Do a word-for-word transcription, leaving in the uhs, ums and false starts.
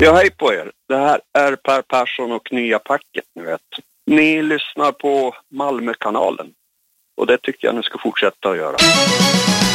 Ja, hej på er. Det här är Per Persson och Nya Packet, ni vet. Ni lyssnar på Malmökanalen. Och det tycker jag ni ska fortsätta att göra.